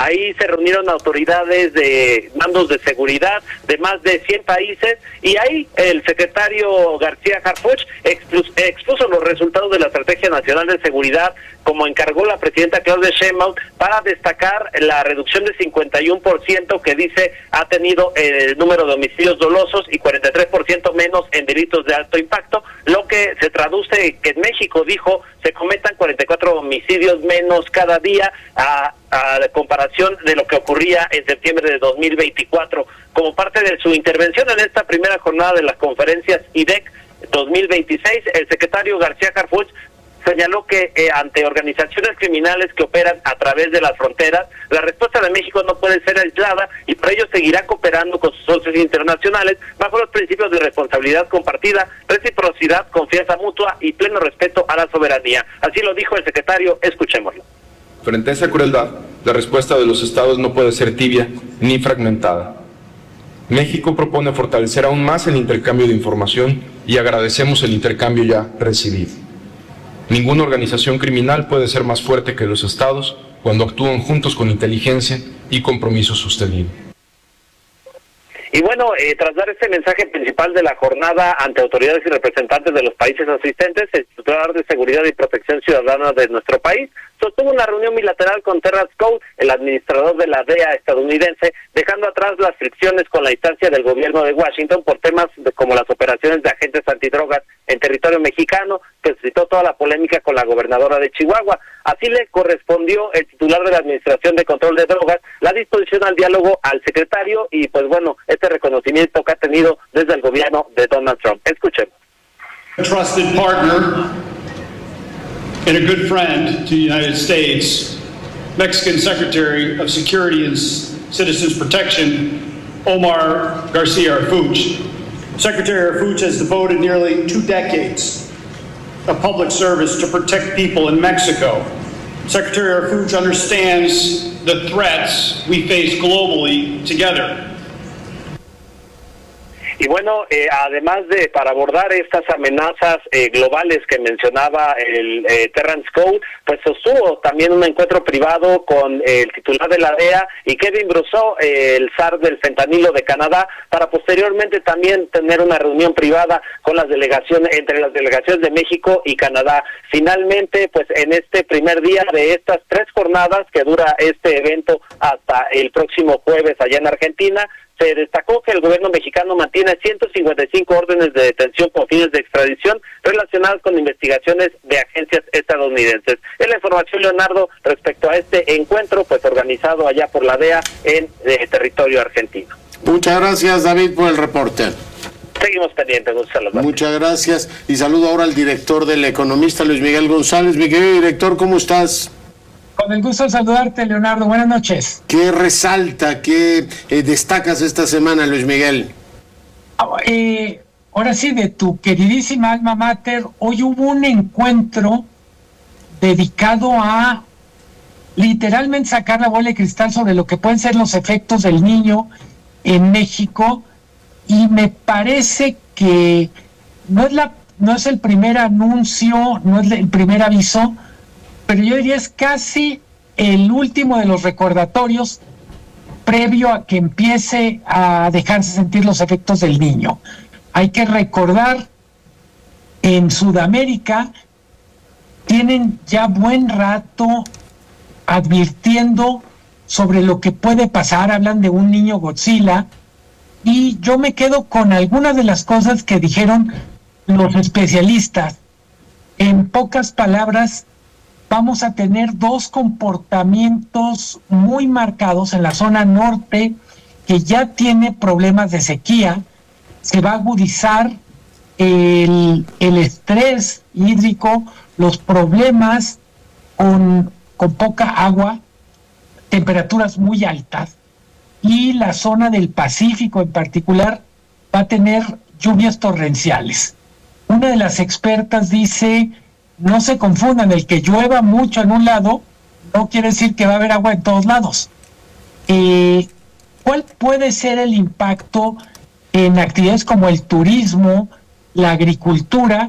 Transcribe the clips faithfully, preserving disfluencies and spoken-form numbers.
Ahí se reunieron autoridades de mandos de seguridad de más de cien países y ahí el secretario García Harfuch expuso, expuso los resultados de la Estrategia Nacional de Seguridad, como encargó la presidenta Claudia Sheinbaum, para destacar la reducción de cincuenta y uno por ciento que dice ha tenido el número de homicidios dolosos y cuarenta y tres por ciento menos en delitos de alto impacto, lo que se traduce que en México, dijo, se cometan cuarenta y cuatro homicidios menos cada día a, a comparación de lo que ocurría en septiembre de dos mil veinticuatro. Como parte de su intervención en esta primera jornada de las conferencias I D E C dos mil veintiséis, el secretario García Harfuch señaló que eh, ante organizaciones criminales que operan a través de las fronteras, la respuesta de México no puede ser aislada y por ello seguirá cooperando con sus socios internacionales bajo los principios de responsabilidad compartida, reciprocidad, confianza mutua y pleno respeto a la soberanía. Así lo dijo el secretario, escuchémoslo. Frente a esa crueldad, la respuesta de los estados no puede ser tibia ni fragmentada. México propone fortalecer aún más el intercambio de información y agradecemos el intercambio ya recibido. Ninguna organización criminal puede ser más fuerte que los estados cuando actúan juntos con inteligencia y compromiso sostenido. Y bueno, eh, tras dar este mensaje principal de la jornada ante autoridades y representantes de los países asistentes, el titular de Seguridad y Protección Ciudadana de nuestro país sostuvo una reunión bilateral con Terrence Cole, el administrador de la D E A estadounidense, dejando atrás las fricciones con la instancia del gobierno de Washington por temas de, como las operaciones de agentes antidrogas en territorio mexicano, que suscitó toda la polémica con la gobernadora de Chihuahua. Así le correspondió el titular de la Administración de Control de Drogas la disposición al diálogo al secretario y pues bueno, este reconocimiento que ha tenido desde el gobierno de Donald Trump. Escuchemos. A trusted partner and a good friend to the United States, Mexican Secretary of Security and Citizens Protection, Omar Garcia Harfuch. Secretary Harfuch has devoted nearly two decades of public service to protect people in Mexico. Secretary Harfuch understands the threats we face globally together. Y bueno, eh, además de para abordar estas amenazas eh, globales que mencionaba el eh, Terrence Cole, pues sostuvo también un encuentro privado con eh, el titular de la D E A y Kevin Brousseau, eh, el zar del fentanilo de Canadá, para posteriormente también tener una reunión privada con las delegaciones, entre las delegaciones de México y Canadá. Finalmente, pues en este primer día de estas tres jornadas que dura este evento hasta el próximo jueves allá en Argentina, se destacó que el gobierno mexicano mantiene ciento cincuenta y cinco órdenes de detención con fines de extradición relacionadas con investigaciones de agencias estadounidenses. Es la información, Leonardo, respecto a este encuentro pues organizado allá por la D E A en eh, territorio argentino. Muchas gracias, David, por el reporte. Seguimos pendientes, un saludo. Muchas gracias y saludo ahora al director del Economista, Luis Miguel González. Mi querido director, ¿cómo estás? Con el gusto de saludarte, Leonardo. Buenas noches. ¿Qué resalta, qué eh, destacas esta semana, Luis Miguel? Eh, ahora sí, de tu queridísima alma mater, hoy hubo un encuentro dedicado a literalmente sacar la bola de cristal sobre lo que pueden ser los efectos del niño en México, y me parece que no es la no es el primer anuncio, no es el primer aviso, pero yo diría es casi el último de los recordatorios previo a que empiece a dejarse sentir los efectos del niño. Hay que recordar, en Sudamérica tienen ya buen rato advirtiendo sobre lo que puede pasar, hablan de un niño Godzilla, y yo me quedo con algunas de las cosas que dijeron los especialistas. En pocas palabras, vamos a tener dos comportamientos muy marcados en la zona norte, que ya tiene problemas de sequía. Se va a agudizar el, el estrés hídrico, los problemas con, con poca agua, temperaturas muy altas, y la zona del Pacífico en particular va a tener lluvias torrenciales. Una de las expertas dice: no se confundan, el que llueva mucho en un lado no quiere decir que va a haber agua en todos lados. Eh, ¿Cuál puede ser el impacto en actividades como el turismo, la agricultura?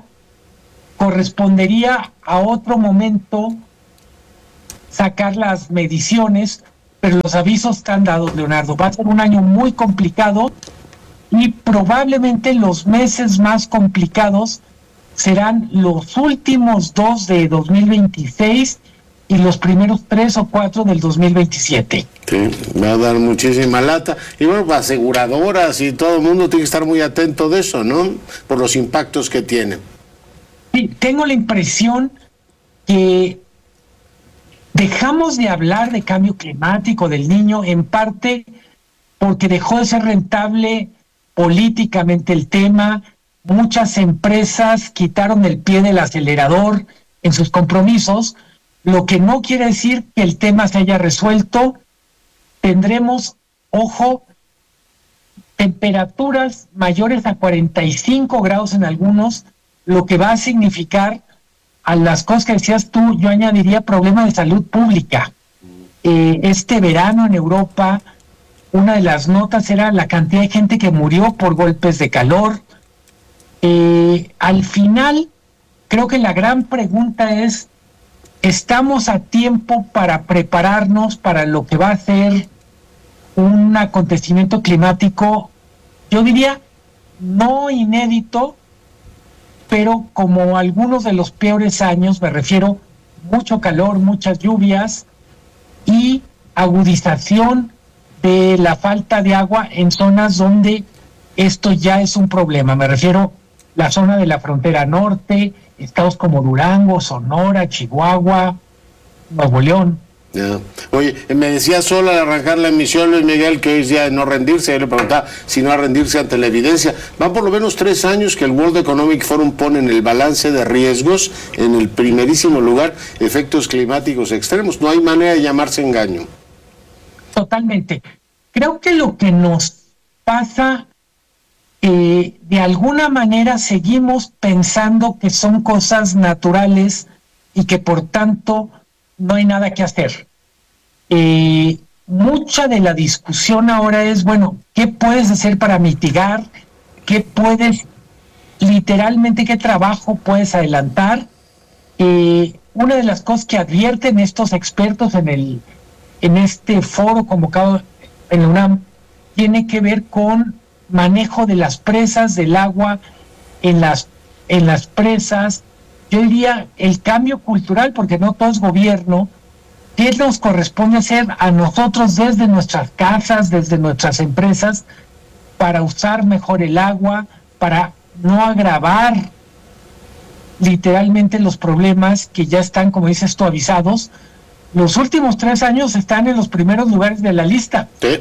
Correspondería a otro momento sacar las mediciones, pero los avisos están dados, Leonardo. Va a ser un año muy complicado y probablemente los meses más complicados serán los últimos dos de dos mil veintiséis y los primeros tres o cuatro del dos mil veintisiete. Sí, va a dar muchísima lata. Y bueno, pues aseguradoras y todo el mundo tiene que estar muy atento de eso, ¿no? Por los impactos que tiene. Sí, tengo la impresión que dejamos de hablar de cambio climático del Niño en parte porque dejó de ser rentable políticamente el tema. Muchas empresas quitaron el pie del acelerador en sus compromisos, lo que no quiere decir que el tema se haya resuelto. Tendremos, ojo, temperaturas mayores a cuarenta y cinco grados en algunos, lo que va a significar a las cosas que decías tú, yo añadiría problemas de salud pública. Eh, este verano en Europa, una de las notas era la cantidad de gente que murió por golpes de calor. Eh, al final, creo que la gran pregunta es, ¿estamos a tiempo para prepararnos para lo que va a ser un acontecimiento climático, yo diría, no inédito, pero como algunos de los peores años? Me refiero mucho calor, muchas lluvias y agudización de la falta de agua en zonas donde esto ya es un problema. Me refiero la zona de la frontera norte, estados como Durango, Sonora, Chihuahua, Nuevo León. Yeah. Oye, me decía solo al arrancar la emisión, Luis Miguel, que hoy es día de no rendirse. Yo le preguntaba si no a rendirse ante la evidencia. Van por lo menos tres años que el World Economic Forum pone en el balance de riesgos, en el primerísimo lugar, efectos climáticos extremos. No hay manera de llamarse engaño. Totalmente. Creo que lo que nos pasa, eh, de alguna manera seguimos pensando que son cosas naturales y que por tanto no hay nada que hacer. Eh, mucha de la discusión ahora es, bueno, ¿qué puedes hacer para mitigar? ¿Qué puedes, literalmente, qué trabajo puedes adelantar? Eh, una de las cosas que advierten estos expertos en el en este foro convocado en la UNAM tiene que ver con manejo de las presas, del agua en las, en las presas. Yo diría el cambio cultural, porque no todo es gobierno. ¿Qué nos corresponde hacer a nosotros desde nuestras casas, desde nuestras empresas, para usar mejor el agua, para no agravar literalmente los problemas que ya están, como dices tú, avisados? Los últimos tres años están en los primeros lugares de la lista. Sí.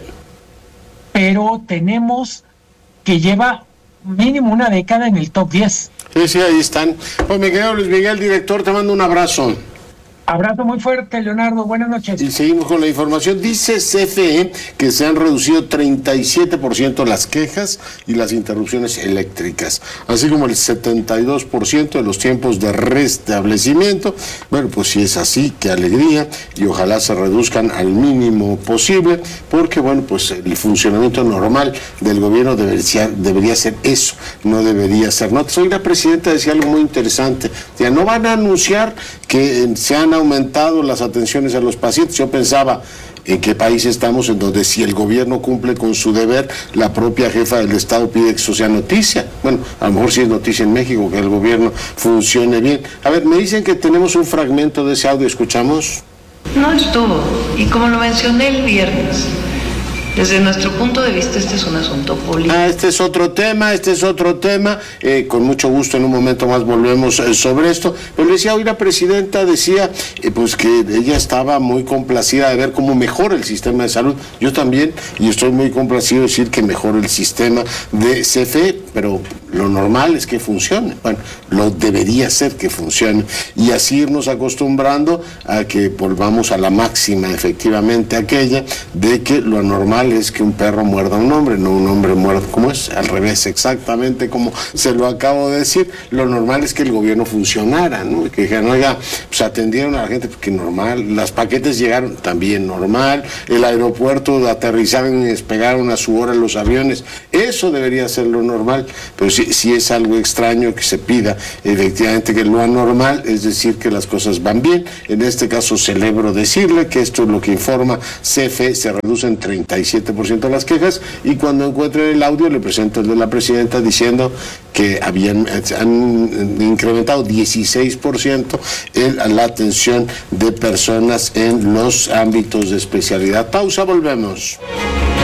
Pero tenemos que lleva mínimo una década en el top diez. Sí, sí, ahí están. Pues mi querido Luis Miguel, director, te mando un abrazo. Abrazo muy fuerte, Leonardo. Buenas noches. Y seguimos con la información. Dice C F E que se han reducido treinta y siete por ciento las quejas y las interrupciones eléctricas, así como el setenta y dos por ciento de los tiempos de restablecimiento. Bueno, pues si es así, qué alegría, y ojalá se reduzcan al mínimo posible, porque bueno, pues el funcionamiento normal del gobierno debería, debería ser eso, no debería ser. No, hoy la presidenta decía algo muy interesante, ya no van a anunciar que se han aumentado las atenciones a los pacientes. Yo pensaba, ¿en qué país estamos en donde si el gobierno cumple con su deber, la propia jefa del Estado pide que eso sea noticia? Bueno, a lo mejor sí es noticia en México que el gobierno funcione bien. A ver, me dicen que tenemos un fragmento de ese audio, ¿escuchamos? No estuvo, y como lo mencioné el viernes, desde nuestro punto de vista este es un asunto político. Ah, este es otro tema, este es otro tema, eh, con mucho gusto en un momento más volvemos eh, sobre esto, pero le decía hoy la presidenta, decía eh, pues que ella estaba muy complacida de ver cómo mejora el sistema de salud. Yo también, y estoy muy complacido de decir que mejora el sistema de C F E, pero lo normal es que funcione, bueno, lo debería ser que funcione, y así irnos acostumbrando a que volvamos a la máxima, efectivamente, aquella de que lo normal es que un perro muerda a un hombre, no un hombre muerda, como es, al revés, exactamente como se lo acabo de decir. Lo normal es que el gobierno funcionara, ¿no? Que dijeran, oiga, pues atendieron a la gente, porque normal, las paquetes llegaron también normal, el aeropuerto aterrizaron y despegaron a su hora los aviones, eso debería ser lo normal, pero sí si, si es algo extraño que se pida efectivamente que lo anormal, es decir, que las cosas van bien. En este caso celebro decirle que esto es lo que informa C F E, se reducen treinta y siete por ciento las quejas, y cuando encuentre el audio le presento el de la presidenta diciendo que habían han incrementado dieciséis por ciento en la atención de personas en los ámbitos de especialidad. Pausa, volvemos.